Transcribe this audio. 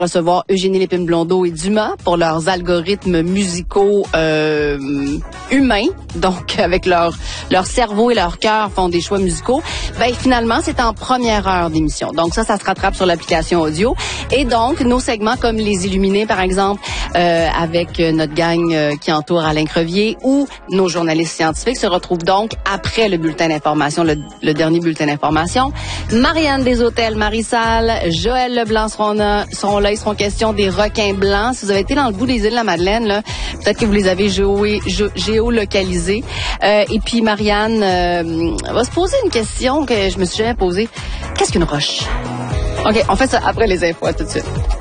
recevoir Eugénie Lépine-Blondeau et Dumas pour leurs algorithmes musicaux humains, donc avec leur cerveau et leur cœur font des choix musicaux. Ben finalement, c'est en première heure d'émission. Donc ça se rattrape sur l'application audio. Et donc, nos segments comme Les Illuminés, par exemple, avec notre gang qui entoure Alain Crevier ou nos journalistes scientifiques se retrouvent donc après le bulletin d'information, le dernier bulletin d'information. Marianne Deshôtels, Marie-Salle, Joël Leblanc seront là. Ils seront question des requins blancs. Si vous avez été dans le bout des îles de la Madeleine, là, peut-être que vous les avez géolocalisés. Et puis Marianne va se poser une question que je me suis jamais posée. Qu'est-ce qu'une roche? OK, on fait ça après les infos. À tout de suite.